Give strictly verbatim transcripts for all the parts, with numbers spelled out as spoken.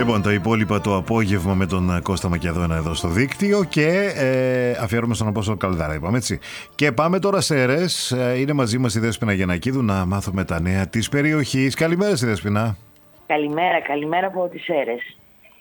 Λοιπόν, το υπόλοιπα το απόγευμα με τον Κώστα Μακεδόνα εδώ στο δίκτυο και ε, αφιέρωμα στον Απόστολο Καλδάρα, είπαμε έτσι. Και πάμε τώρα σε ΕΡΕΣ. Είναι μαζί μας η Δέσποινα Γιαννακίδου να μάθουμε τα νέα της περιοχής. Καλημέρα στη Δέσποινα. Καλημέρα, καλημέρα από τις ΕΡΕΣ.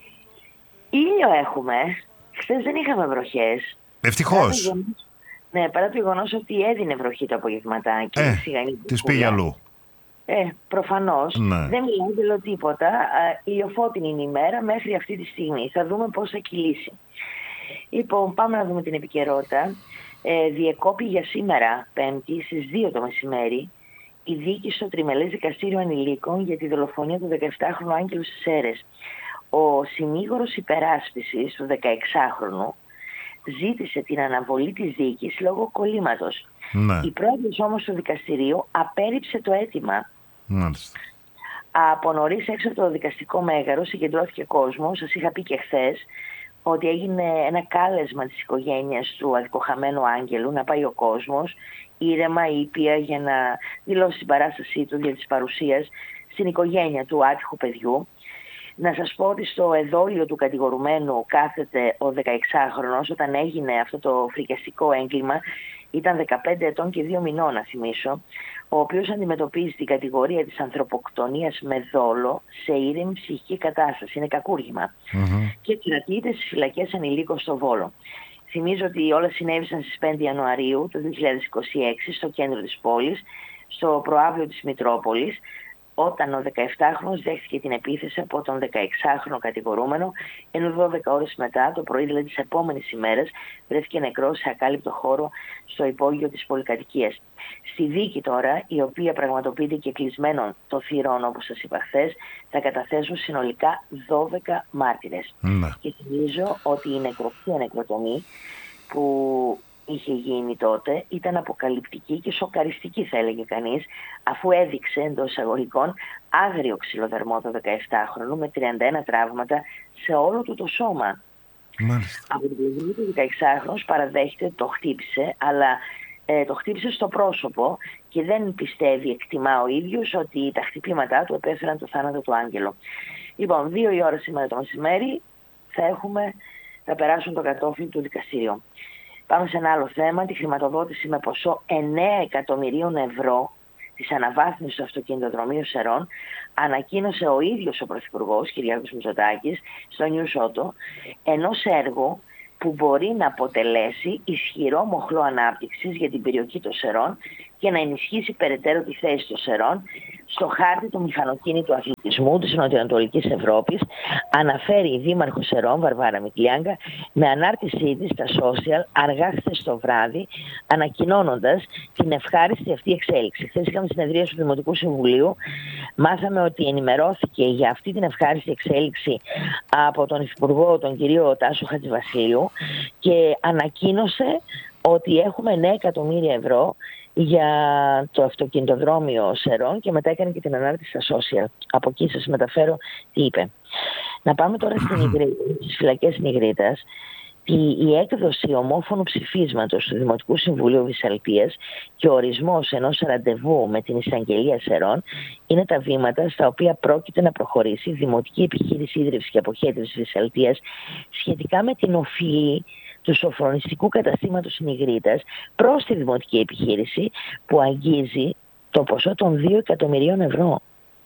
Ήλιο έχουμε. Χθες δεν είχαμε βροχές. Ευτυχώς. Ναι, παρά το γεγονός ότι έδινε βροχή το απογευματάκι. Ε, της πήγε αλλού. Ε, προφανώς. Ναι. Δεν μιλάω δηλώ τίποτα. Ηλιοφώτινη είναι η μέρα μέχρι αυτή τη στιγμή. Θα δούμε πώς θα κυλήσει. Λοιπόν, πάμε να δούμε την επικαιρότητα. Ε, διεκόπη για σήμερα, Πέμπτη, στις δύο το μεσημέρι, η δίκη στο Τριμελές Δικαστήριο Ανηλίκων για τη δολοφονία του δεκαεπτάχρονου Άγγελου στις ΕΡΕΣ. Ο συνήγορος υπεράσπισης του δεκαεξάχρονου ζήτησε την αναβολή της δίκης λόγω κολλήματος. Ναι. Η πρόεδρος όμως του δικαστηρίου απέρριψε το αίτημα. Μάλιστα. Από νωρίς έξω από το δικαστικό μέγαρο συγκεντρώθηκε κόσμο. Σας είχα πει και χθες ότι έγινε ένα κάλεσμα της οικογένειας του αδικοχαμένου Άγγελου να πάει ο κόσμος ήρεμα, ήπια, για να δηλώσει την παράστασή του για της παρουσίας στην οικογένεια του άτυχου παιδιού. Να σας πω ότι στο εδόλιο του κατηγορουμένου κάθεται ο δεκαεξάχρονος. Όταν έγινε αυτό το φρικιαστικό έγκλημα ήταν δεκαπέντε ετών και δύο μηνών, να θυμίσω, ο οποίος αντιμετωπίζει την κατηγορία της ανθρωποκτονίας με δόλο σε ήρεμη ψυχική κατάσταση. Είναι κακούργημα. Mm-hmm. Και κρατείται στις φυλακές ανηλίκων στο Βόλο. Θυμίζω ότι όλα συνέβησαν στις πέντε Ιανουαρίου του δύο χιλιάδες είκοσι έξι στο κέντρο της πόλης, στο προαύλιο της Μητρόπολης, όταν ο δεκαεπτάχρονος δέχτηκε την επίθεση από τον δεκαεξάχρονο κατηγορούμενο, ενώ δώδεκα ώρες μετά, το πρωί δηλαδή της επόμενης ημέρας, βρέθηκε νεκρός σε ακάλυπτο χώρο στο υπόγειο της πολυκατοικίας. Στη δίκη τώρα, η οποία πραγματοποιείται και κλεισμένων των θυρών, όπως σας είπα χθες, θα καταθέσουν συνολικά δώδεκα μάρτυρες. Ναι. Και θυμίζω ότι η νεκροπτία νεκροτομή που είχε γίνει τότε ήταν αποκαλυπτική και σοκαριστική, θα έλεγε κανείς, αφού έδειξε εντός εισαγωγικών άγριο ξυλοδαρμό του δεκαεπτάχρονου με τριάντα ένα τραύματα σε όλο του το σώμα. Μάλιστα. Από την πλευρά του δεκαεξάχρονος παραδέχεται ότι το χτύπησε, αλλά ε, το χτύπησε στο πρόσωπο και δεν πιστεύει, εκτιμά ο ίδιος, ότι τα χτυπήματά του επέφεραν το θάνατο του Άγγελου. Λοιπόν, δύο η ώρα σήμερα το μεσημέρι θα, έχουμε, θα περάσουν το κατόφλι του δικαστηρίου. Πάμε σε ένα άλλο θέμα, τη χρηματοδότηση με ποσό εννέα εκατομμυρίων ευρώ της αναβάθμισης του αυτοκινητοδρομίου Σερών ανακοίνωσε ο ίδιος ο Πρωθυπουργός Κυριάκος Μητσοτάκης στο News Auto, ενός έργου που μπορεί να αποτελέσει ισχυρό μοχλό ανάπτυξης για την περιοχή των Σερών και να ενισχύσει περαιτέρω τη θέση των Σερών στο χάρτη του μηχανοκίνητου αθλητισμού της Νοτιοανατολικής Ευρώπης, αναφέρει η Δήμαρχος Σερών, Βαρβάρα Μικλιάγκα, με ανάρτησή της στα social αργά χθες το βράδυ, ανακοινώνοντας την ευχάριστη αυτή εξέλιξη. Χθες είχαμε συνεδρία του Δημοτικού Συμβουλίου, μάθαμε ότι ενημερώθηκε για αυτή την ευχάριστη εξέλιξη από τον Υφυπουργό, τον κύριο Τάσο Χατζηβασίλειου, και ανακοίνωσε ότι έχουμε εννέα εκατομμύρια ευρώ για το αυτοκινητοδρόμιο Σερών και μετά έκανε και την ανάρτηση στα social. Από εκεί σας μεταφέρω τι είπε. Να πάμε τώρα στην Ιγρήτα, στις φυλακές Νιγρήτας. Η, η έκδοση ομόφωνου ψηφίσματος του Δημοτικού Συμβουλίου Βυσσαλτίας και ο ορισμός ενός ραντεβού με την Εισαγγελία Σερών είναι τα βήματα στα οποία πρόκειται να προχωρήσει η Δημοτική Επιχείρηση Ίδρυυσης και Αποχέτευσης Βυσσαλτίας σχετικά με την οφειλή του σοφρονιστικού καταστήματος Νιγρήτας προς τη δημοτική επιχείρηση που αγγίζει το ποσό των δύο εκατομμυρίων ευρώ.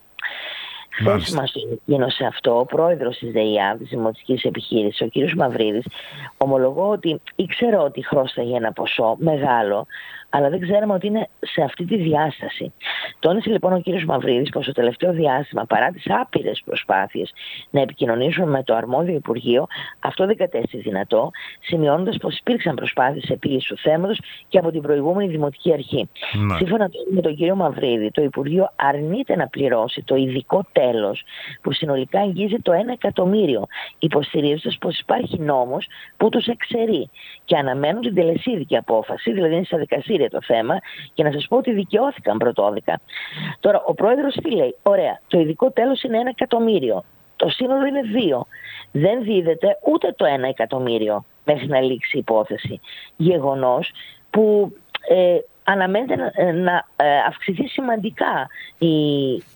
Χθες μας το ανακοίνωσε αυτό ο πρόεδρος της ΔΕΙΑ, της Δημοτικής Επιχείρησης, ο κ. Μαυρίδης. Ομολογώ ότι ήξερα ότι χρώσταγε ένα ποσό μεγάλο, αλλά δεν ξέραμε ότι είναι σε αυτή τη διάσταση. Τόνισε λοιπόν ο κ. Μαυρίδης πως το τελευταίο διάστημα, παρά τις άπειρες προσπάθειες να επικοινωνήσουν με το αρμόδιο Υπουργείο, αυτό δεν κατέστη δυνατό, σημειώνοντας πως υπήρξαν προσπάθειες επίλυσης του θέματος και από την προηγούμενη Δημοτική Αρχή. Ναι. Σύμφωνα με τον κ. Μαυρίδη, το Υπουργείο αρνείται να πληρώσει το ειδικό τέλος που συνολικά αγγίζει το ένα εκατομμύριο, υποστηρίζοντας πως υπάρχει νόμος που τους εξαιρεί και αναμένουν την τελεσίδικη απόφαση, δηλαδή είναι στα δικαστήρια το θέμα, και να σας πω ότι δικαιώθηκαν πρωτόδικα. Τώρα, ο πρόεδρος τι λέει? Ωραία, το ειδικό τέλος είναι ένα εκατομμύριο. Το σύνολο είναι δύο. Δεν δίδεται ούτε το ένα εκατομμύριο μέχρι να λήξει η υπόθεση. Γεγονός που ε, αναμένεται να, να ε, αυξηθεί σημαντικά η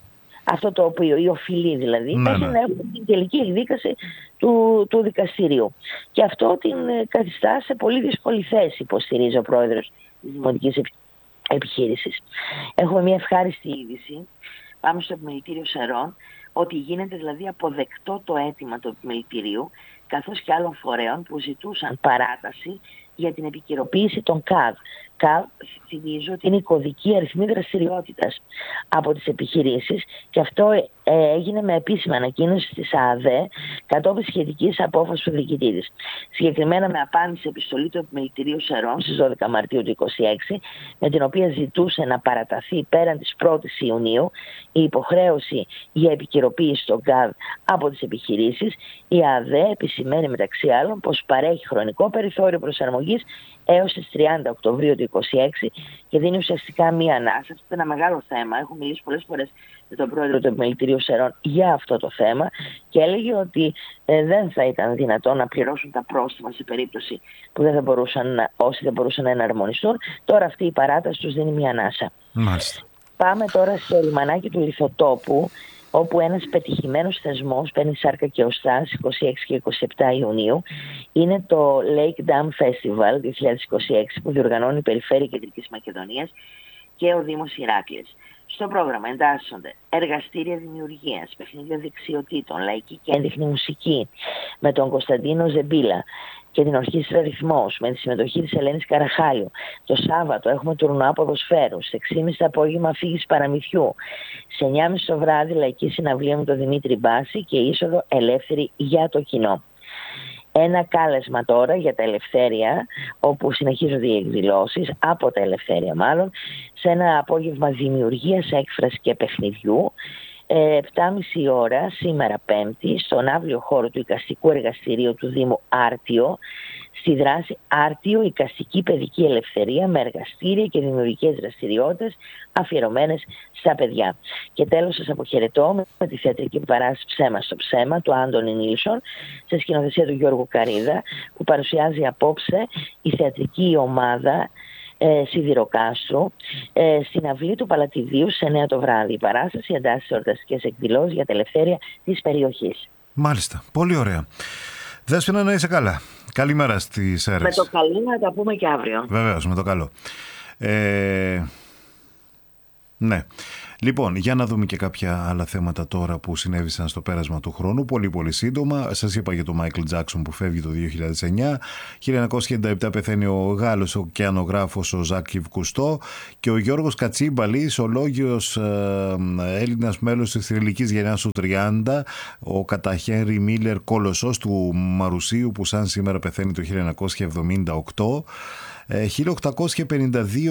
αυτό το οποίο, η οφειλή δηλαδή, ναι, μέχρι ναι. να έχουμε την τελική εκδίκαση του, του δικαστηρίου. Και αυτό την καθιστά σε πολύ δύσκολη θέση, υποστηρίζει ο πρόεδρος της Δημοτικής Επιχείρησης. Έχουμε μια ευχάριστη είδηση. Πάμε στο Επιμελητήριο Σερών, ότι γίνεται δηλαδή αποδεκτό το αίτημα του Επιμελητηρίου, καθώς και άλλων φορέων που ζητούσαν παράταση για την επικαιροποίηση των ΚΑΔ. ΚΑΔ, θυμίζω ότι είναι η κωδική αριθμή δραστηριότητας από τις επιχειρήσεις, και αυτό ε, έγινε με επίσημη ανακοίνωση της ΑΔΕ κατόπιν σχετικής απόφασης του διοικητή της. Συγκεκριμένα με απάντηση επιστολή του Επιμελητηρίου Σερών στις δώδεκα Μαρτίου του είκοσι έξι, με την οποία ζητούσε να παραταθεί πέραν της πρώτης Ιουνίου η υποχρέωση για επικαιροποίηση των ΚΑΔ από τις επιχειρήσεις. Η ΑΔΕ επισημαίνει μεταξύ άλλων πως παρέχει χρονικό περιθώριο προσαρμογής έως τις τριάντα Οκτωβρίου του είκοσι έξι και δίνει ουσιαστικά μία ανάσα. Αυτό είναι ένα μεγάλο θέμα. Έχω μιλήσει πολλές φορές με τον πρόεδρο του Επιμελητηρίου Σερών για αυτό το θέμα και έλεγε ότι ε, δεν θα ήταν δυνατόν να πληρώσουν τα πρόστιμα σε περίπτωση που δεν θα μπορούσαν, όσοι δεν μπορούσαν να εναρμονιστούν. Τώρα αυτή η παράταση τους δίνει μία ανάσα. Μάλιστα. Πάμε τώρα στο λιμανάκι του Λιθοτόπου, όπου ένας πετυχημένος θεσμός παίρνει σάρκα και οστά στις είκοσι έξι και είκοσι επτά Ιουνίου. Είναι το Lake Dam Festival δύο χιλιάδες είκοσι έξι που διοργανώνει η Περιφέρεια Κεντρικής Μακεδονίας και ο Δήμος Ηράκλειας. Στο πρόγραμμα εντάσσονται εργαστήρια δημιουργίας, παιχνίδια δεξιοτήτων, λαϊκή και έντεχνη μουσική με τον Κωνσταντίνο Ζεμπίλα και την Ορχήστρα Ρυθμός με τη συμμετοχή της Ελένης Καραχάλιου. Το Σάββατο έχουμε τουρνουά ποδοσφαίρου, σε έξι και μισή το απόγευμα αφήγηση παραμυθιού, σε εννιά και μισή το βράδυ λαϊκή συναυλία με τον Δημήτρη Μπάση και είσοδο ελεύθερη για το κοινό. Ένα κάλεσμα τώρα για τα Ελευθέρια, όπου συνεχίζονται οι εκδηλώσεις, από τα Ελευθέρια μάλλον, σε ένα απόγευμα δημιουργίας, έκφραση και παιχνιδιού, επτά και μισή ώρα σήμερα Πέμπτη, στον αύριο χώρο του Οικαστικού Εργαστηρίου του Δήμου Άρτιο, στη δράση Άρτιο Οικαστική Παιδική Ελευθερία, με εργαστήρια και δημιουργικές δραστηριότητες αφιερωμένες στα παιδιά. Και τέλος σας αποχαιρετώ με τη θεατρική παράσταση Ψέμα στο Ψέμα του Άντωνι Νίλσον, σε σκηνοθεσία του Γιώργου Καρίδα, που παρουσιάζει απόψε η θεατρική ομάδα Ε, Σιδηροκάστρου ε, στην αυλή του Παλατιδίου σε εννιά το βράδυ. Η παράσταση εντάσσει σε εορταστικές εκδηλώσεις για τα ελευθέρια της περιοχής. Μάλιστα. Πολύ ωραία. Δέσποινα, να είσαι καλά. Καλημέρα στις Σέρρες. Με το καλό, να τα πούμε και αύριο. Βεβαίως, με το καλό. Ε, ναι. Λοιπόν, για να δούμε και κάποια άλλα θέματα τώρα που συνέβησαν στο πέρασμα του χρόνου. Πολύ πολύ σύντομα. Σας είπα για τον Μάικλ Τζάκσον που φεύγει το δύο χιλιάδες εννιά. χίλια εννιακόσια ενενήντα επτά πεθαίνει ο Γάλλος ωκεανογράφος ο Ζακ Ιβ Κουστό και ο Γιώργος Κατσίμπαλης, ο λόγιος ε, Έλληνας μέλος της θρυλικής γενιάς του τριάντα, ο κατά Χένρι Μίλλερ κολοσσός του Μαρουσίου που σαν σήμερα πεθαίνει το χίλια εννιακόσια εβδομήντα οκτώ. χίλια οκτακόσια πενήντα δύο